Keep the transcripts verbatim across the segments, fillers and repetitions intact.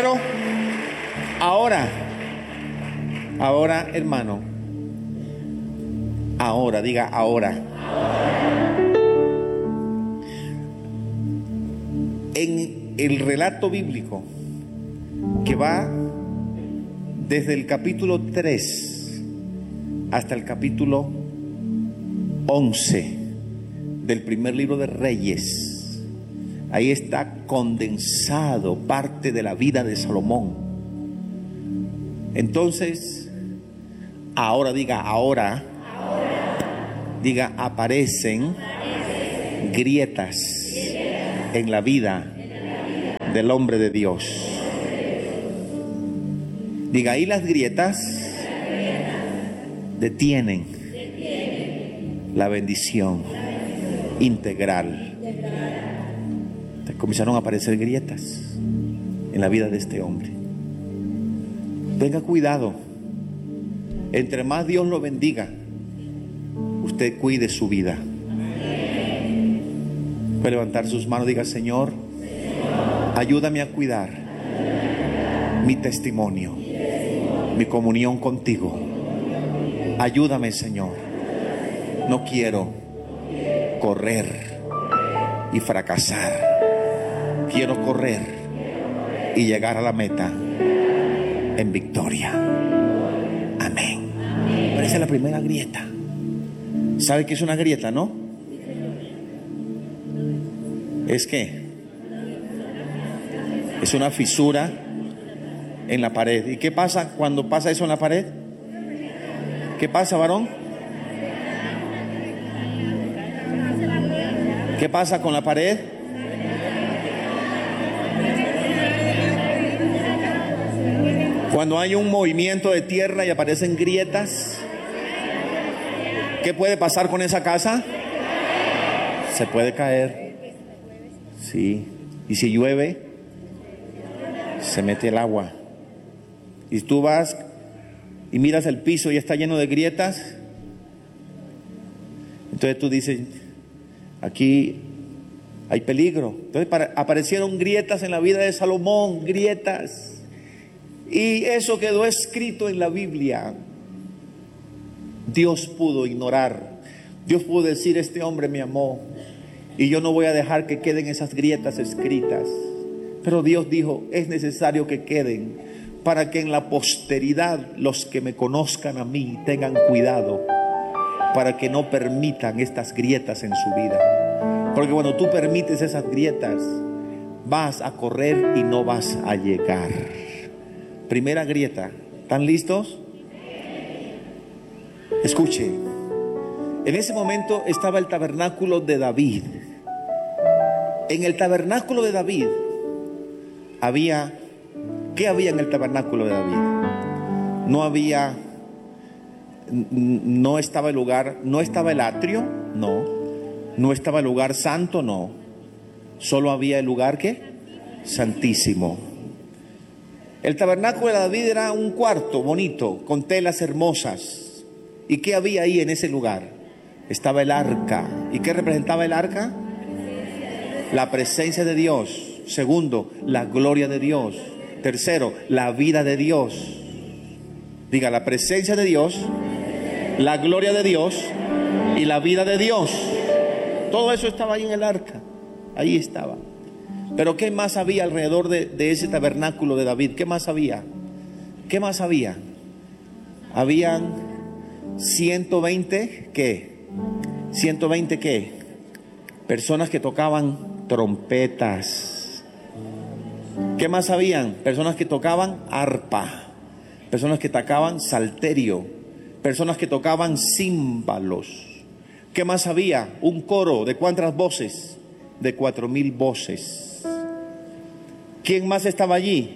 Pero ahora, ahora, hermano, ahora, diga ahora. En el relato bíblico que va desde el capítulo tres hasta el capítulo once del primer libro de Reyes, ahí está condensado parte de la vida de Salomón. Entonces, ahora diga ahora, ahora. Diga aparecen, aparecen grietas, grietas en la vida, en la vida del hombre de Dios. Diga, ahí las grietas, las grietas detienen, detienen la bendición, la bendición integral. integral. Comenzaron a aparecer grietas en la vida de este hombre. Tenga cuidado. Entre más Dios lo bendiga, usted cuide su vida. Puede levantar sus manos y diga: Señor, Señor, ayúdame a cuidar mi testimonio, mi comunión contigo. Ayúdame, Señor. No quiero correr y fracasar. Quiero correr y llegar a la meta en victoria. Amén. Pero esa es la primera grieta. ¿Sabe qué es una grieta, no? ¿Es qué? Es una fisura en la pared. ¿Y qué pasa cuando pasa eso en la pared? ¿Qué pasa, varón? ¿Qué pasa con la pared? Cuando hay un movimiento de tierra y aparecen grietas, ¿qué puede pasar con esa casa? Se puede caer. Sí. Y si llueve, se mete el agua. Y tú vas y miras el piso y está lleno de grietas. Entonces tú dices: aquí hay peligro. Entonces para, aparecieron grietas en la vida de Salomón, grietas. Y eso quedó escrito en la Biblia. Dios pudo ignorar. Dios pudo decir: este hombre me amó y yo no voy a dejar que queden esas grietas escritas. Pero Dios dijo: es necesario que queden, para que en la posteridad los que me conozcan a mí tengan cuidado, para que no permitan estas grietas en su vida. Porque cuando tú permites esas grietas, vas a correr y no vas a llegar. Primera grieta. ¿Están listos? Escuche. En ese momento estaba el tabernáculo de David. En el tabernáculo de David había... ¿Qué había en el tabernáculo de David? No había... No estaba el lugar... No estaba el atrio, no. No estaba el lugar santo, no. Solo había el lugar, ¿qué? Santísimo. El tabernáculo de David era un cuarto bonito, con telas hermosas. ¿Y qué había ahí en ese lugar? Estaba el arca. ¿Y qué representaba el arca? La presencia de Dios. Segundo, la gloria de Dios. Tercero, la vida de Dios. Diga: la presencia de Dios, la gloria de Dios y la vida de Dios. Todo eso estaba ahí en el arca. Ahí estaba. Pero ¿qué más había alrededor de, de ese tabernáculo de David? ¿Qué más había? ¿Qué más había? Habían ciento veinte, ¿qué? ciento veinte, ¿qué? Personas que tocaban trompetas. ¿Qué más habían? Personas que tocaban arpa. Personas que tocaban salterio. Personas que tocaban címbalos. ¿Qué más había? Un coro. ¿De cuántas voces? De cuatro mil voces. ¿Quién más estaba allí?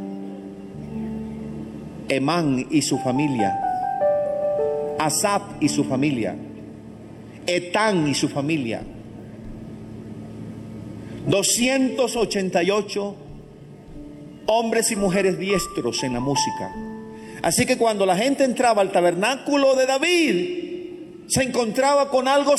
Emán y su familia. Asaf y su familia. Etán y su familia. doscientos ochenta y ocho hombres y mujeres diestros en la música. Así que cuando la gente entraba al tabernáculo de David, se encontraba con algo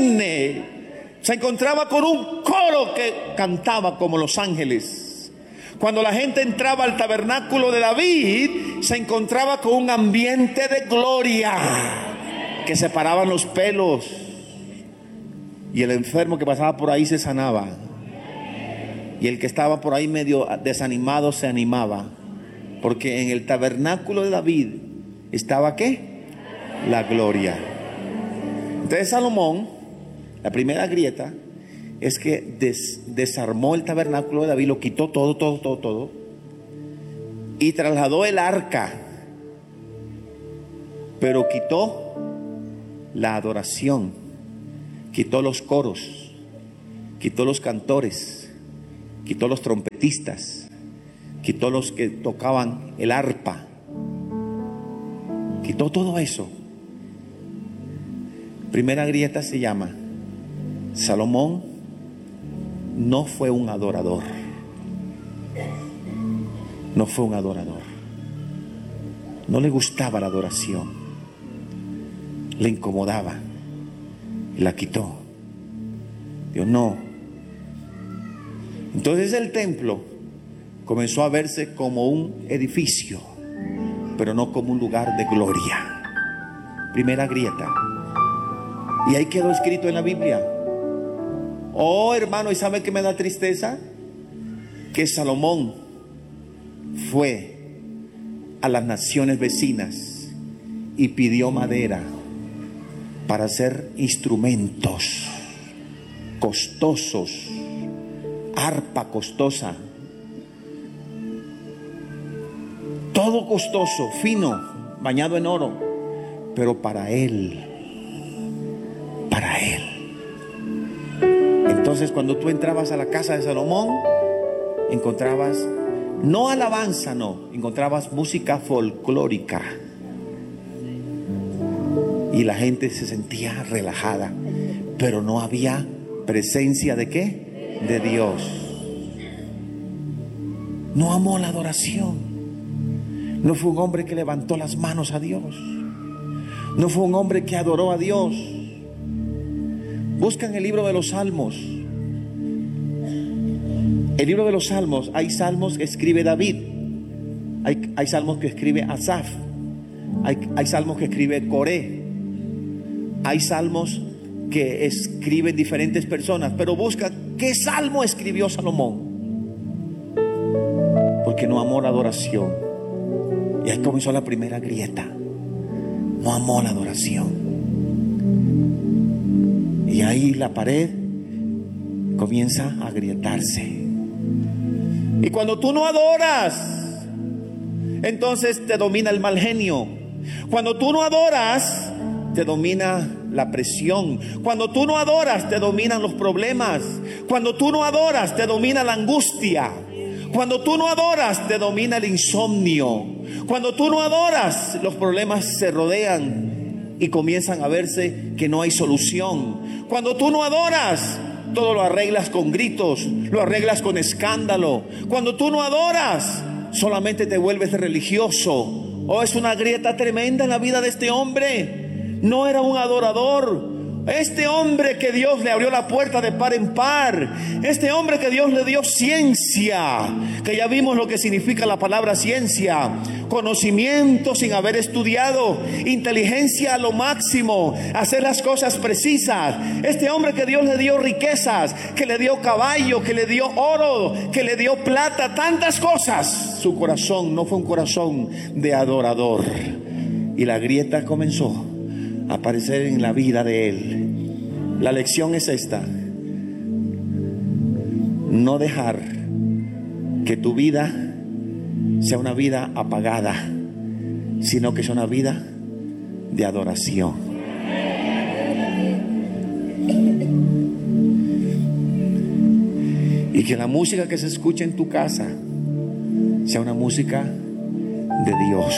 solemne. Se encontraba con un coro que cantaba como los ángeles. Cuando la gente entraba al tabernáculo de David, se encontraba con un ambiente de gloria que separaban los pelos, y el enfermo que pasaba por ahí se sanaba, y el que estaba por ahí medio desanimado se animaba, porque en el tabernáculo de David estaba ¿qué? La gloria. Entonces Salomón, la primera grieta es que des, desarmó el tabernáculo de David, lo quitó todo, todo, todo, todo, y trasladó el arca, pero quitó la adoración, quitó los coros, quitó los cantores, quitó los trompetistas, quitó los que tocaban el arpa, quitó todo eso. Primera grieta se llama: Salomón no fue un adorador. No fue un adorador. No le gustaba la adoración. Le incomodaba. Y la quitó. Dios no. Entonces el templo comenzó a verse como un edificio, pero no como un lugar de gloria. Primera grieta. Y ahí quedó escrito en la Biblia. Oh, hermano, ¿y sabe qué me da tristeza? Que Salomón fue a las naciones vecinas y pidió madera para hacer instrumentos costosos, arpa costosa, todo costoso, fino, bañado en oro, pero para él, para él. Entonces, cuando tú entrabas a la casa de Salomón, encontrabas no alabanza, no, encontrabas música folclórica, y la gente se sentía relajada, pero no había presencia de ¿qué? De Dios. No amó la adoración. No fue un hombre que levantó las manos a Dios. No fue un hombre que adoró a Dios. Buscan el libro de los Salmos. El libro de los Salmos, hay salmos que escribe David, hay, hay salmos que escribe Asaf, hay, hay salmos que escribe Coré, hay salmos que escriben diferentes personas, pero busca qué salmo escribió Salomón, porque no amó la adoración. Y ahí comenzó la primera grieta. No amó la adoración, y ahí la pared comienza a agrietarse. Y cuando tú no adoras, entonces te domina el mal genio. Cuando tú no adoras, te domina la presión. Cuando tú no adoras, te dominan los problemas. Cuando tú no adoras, te domina la angustia. Cuando tú no adoras, te domina el insomnio. Cuando tú no adoras, los problemas se rodean y comienzan a verse que no hay solución. Cuando tú no adoras, todo lo arreglas con gritos, lo arreglas con escándalo. Cuando tú no adoras, solamente te vuelves religioso. Oh, es una grieta tremenda en la vida de este hombre. No era un adorador. Este hombre que Dios le abrió la puerta de par en par, este hombre que Dios le dio ciencia, que ya vimos lo que significa la palabra ciencia: conocimiento sin haber estudiado, inteligencia a lo máximo, hacer las cosas precisas. Este hombre que Dios le dio riquezas, que le dio caballo, que le dio oro, que le dio plata, tantas cosas. Su corazón no fue un corazón de adorador, y la grieta comenzó a aparecer en la vida de él. La lección es esta: no dejar que tu vida sea una vida apagada, sino que sea una vida de adoración. Y que la música que se escuche en tu casa sea una música de Dios.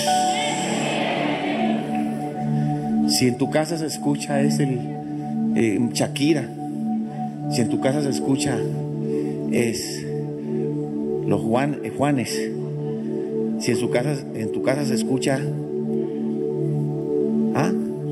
Si en tu casa se escucha es el eh, Shakira, si en tu casa se escucha es los Juan, eh, Juanes, si en su casa, en tu casa se escucha ¿ah?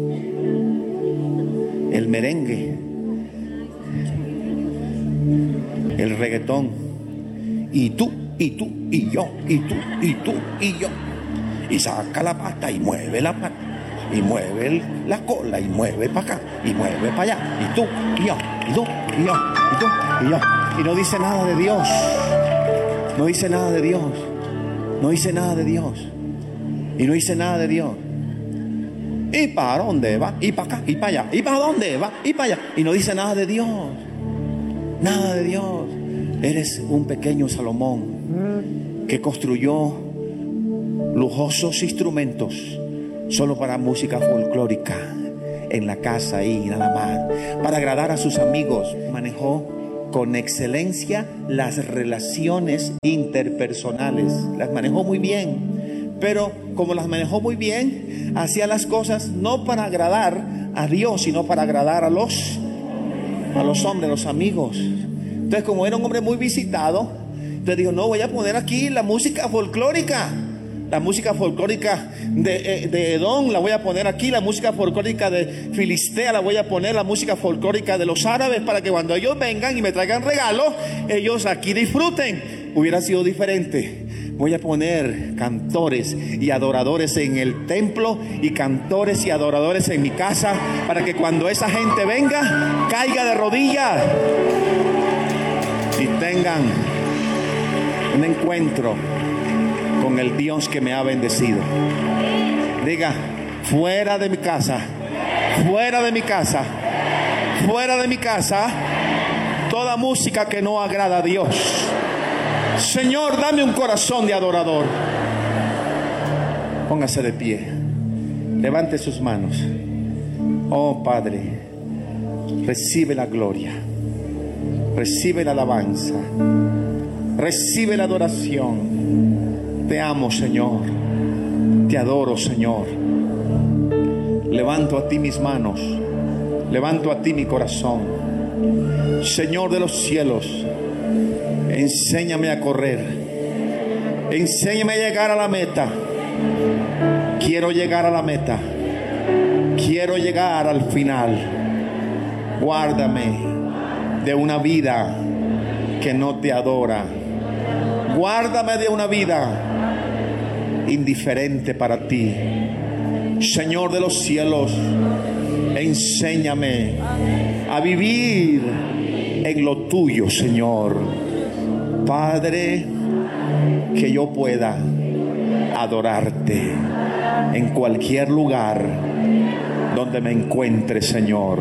el merengue, el reggaetón, y tú y tú, y yo, y tú, y tú, y yo. Y saca la pata y mueve la pata, y mueve el, la cola, y mueve para acá, y mueve para allá, y tú, y yo, y tú, y yo, y tú, y yo. Y no dice nada de Dios. No dice nada de Dios. No dice nada de Dios. Y no dice nada de Dios. ¿Y para dónde va? ¿Y para acá? ¿Y para allá? ¿Y para dónde va? ¿Y para allá? Y no dice nada de Dios. Nada de Dios. Eres un pequeño Salomón que construyó lujosos instrumentos solo para música folclórica en la casa y nada más, para agradar a sus amigos. Manejó con excelencia las relaciones interpersonales, las manejó muy bien, pero como las manejó muy bien, hacía las cosas no para agradar a Dios, sino para agradar a los a los hombres, a los amigos. Entonces, como era un hombre muy visitado, entonces dijo, no, voy a poner aquí la música folclórica. La música folclórica de, de Edom la voy a poner aquí. La música folclórica de Filistea la voy a poner. La música folclórica de los árabes, para que cuando ellos vengan y me traigan regalos, ellos aquí disfruten. Hubiera sido diferente. Voy a poner cantores y adoradores en el templo y cantores y adoradores en mi casa, para que cuando esa gente venga, caiga de rodillas y tengan un encuentro con el Dios que me ha bendecido. Diga, fuera de mi casa, fuera de mi casa, fuera de mi casa, toda música que no agrada a Dios. Señor, dame un corazón de adorador. Póngase de pie, levante sus manos. Oh Padre, recibe la gloria, recibe la alabanza, recibe la adoración. Te amo, Señor. Te adoro, Señor. Levanto a ti mis manos. Levanto a ti mi corazón. Señor de los cielos, enséñame a correr. Enséñame a llegar a la meta. Quiero llegar a la meta. Quiero llegar al final. Guárdame de una vida que no te adora. Guárdame de una vida indiferente para ti. Señor de los cielos, enséñame a vivir en lo tuyo, Señor. Padre, que yo pueda adorarte en cualquier lugar donde me encuentre, Señor.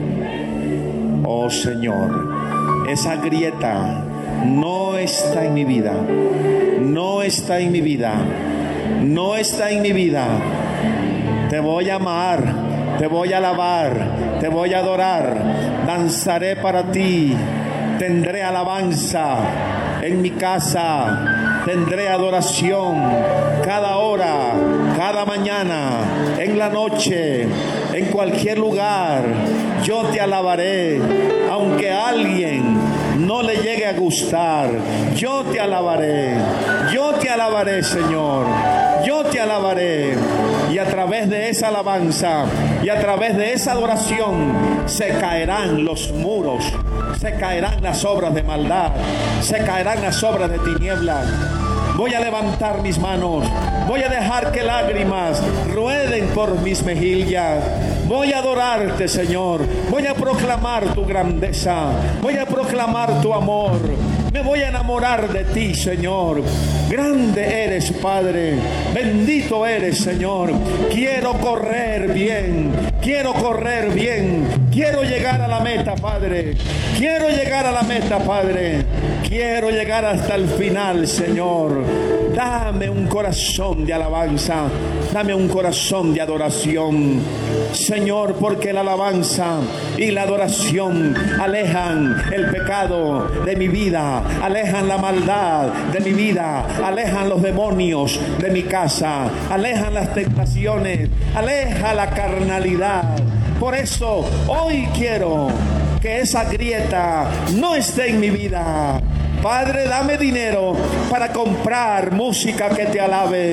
Oh Señor, esa grieta no está en mi vida, no está en mi vida, no está en mi vida. Te voy a amar, te voy a alabar, te voy a adorar, danzaré para ti, tendré alabanza en mi casa, tendré adoración cada hora, cada mañana, en la noche, en cualquier lugar. Yo te alabaré, aunque a alguien no le llegue a gustar. Yo te alabaré, yo te alabaré, Señor, yo te alabaré. Y a través de esa alabanza y a través de esa adoración se caerán los muros, se caerán las obras de maldad, se caerán las obras de tinieblas. Voy a levantar mis manos, voy a dejar que lágrimas rueden por mis mejillas. Voy a adorarte, Señor. Voy a proclamar tu grandeza, voy a proclamar tu amor. Me voy a enamorar de ti, Señor. Grande eres, Padre. Bendito eres, Señor. Quiero correr bien. Quiero correr bien. Quiero llegar a la meta, Padre. Quiero llegar a la meta, Padre. Quiero llegar hasta el final, Señor. Dame un corazón de alabanza. Dame un corazón de adoración, Señor, porque la alabanza y la adoración alejan el pecado de mi vida, alejan la maldad de mi vida, alejan los demonios de mi casa, alejan las tentaciones, aleja la carnalidad. Por eso hoy quiero que esa grieta no esté en mi vida. Padre, dame dinero para comprar música que te alabe.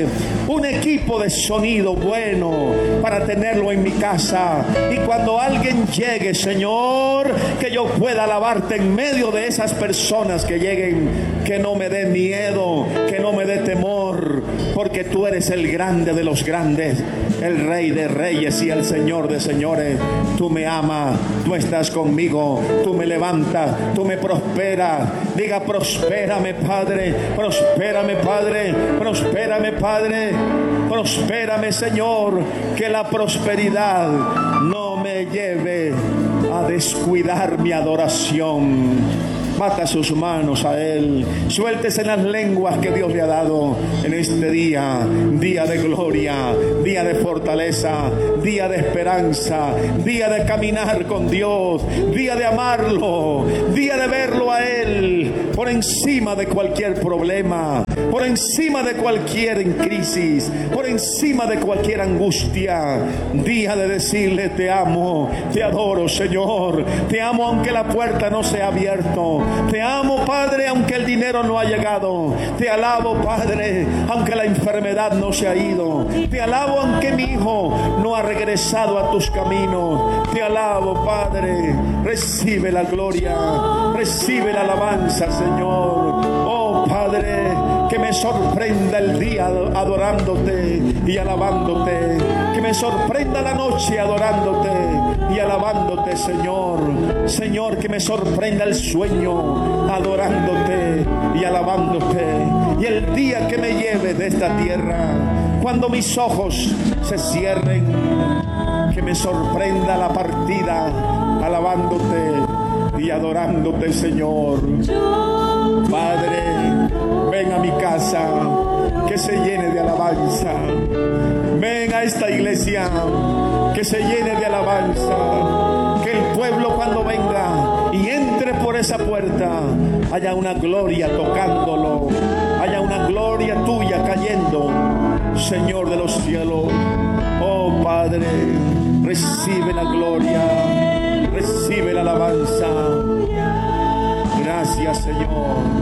un equipo de sonido bueno para tenerlo en mi casa. Y cuando alguien llegue, Señor, que yo pueda alabarte en medio de esas personas que lleguen, que no me dé miedo, que no me dé temor, porque tú eres el grande de los grandes, el Rey de reyes y el Señor de señores. Tú me amas, tú estás conmigo, tú me levantas, tú me prosperas. Diga: prospérame, Padre, prospérame, Padre, prospérame, Padre, prospérame, Señor. Que la prosperidad no me lleve a descuidar mi adoración. Mata sus manos a Él. Suéltese en las lenguas que Dios le ha dado en este día. Día de gloria, día de fortaleza, día de esperanza, día de caminar con Dios, día de amarlo, día de verlo a Él por encima de cualquier problema, por encima de cualquier crisis, por encima de cualquier angustia. Día de decirle: te amo, te adoro, Señor. Te amo aunque la puerta no se ha abierto. Te amo, Padre, aunque el dinero no ha llegado. Te alabo, Padre, aunque la enfermedad no se ha ido. Te alabo aunque mi hijo no ha regresado a tus caminos. Te alabo, Padre. Recibe la gloria, recibe la alabanza, Señor. Oh, Padre, que me sorprenda el día adorándote y alabándote. Que me sorprenda la noche adorándote y alabándote, Señor. Señor, que me sorprenda el sueño adorándote y alabándote. Y el día que me lleve de esta tierra, cuando mis ojos se cierren, que me sorprenda la partida alabándote y adorándote, Señor. Padre, ven a mi casa, que se llene de alabanza. Ven a esta iglesia, que se llene de alabanza. Que el pueblo, cuando venga y entre por esa puerta, haya una gloria tocándolo, haya una gloria tuya cayendo, Señor de los cielos. Oh, Padre, recibe la gloria, recibe la alabanza. Gracias, Señor.